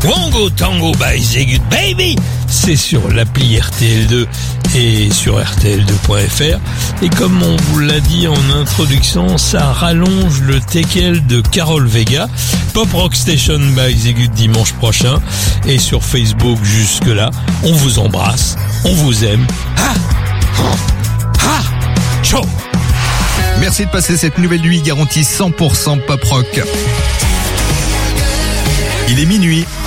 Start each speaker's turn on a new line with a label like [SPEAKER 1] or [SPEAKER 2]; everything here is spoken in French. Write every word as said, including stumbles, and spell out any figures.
[SPEAKER 1] Wango Tango by Zegut Baby. C'est sur l'appli R T L deux et sur R T L deux point F R. Et comme on vous l'a dit en introduction, ça rallonge le Tekel de Carol Vega. Pop Rock Station by Zegut dimanche prochain. Et sur Facebook jusque là, on vous embrasse, on vous aime. Ah, ah, ciao.
[SPEAKER 2] Merci de passer cette nouvelle nuit garantie cent pour cent pop rock. Il est minuit.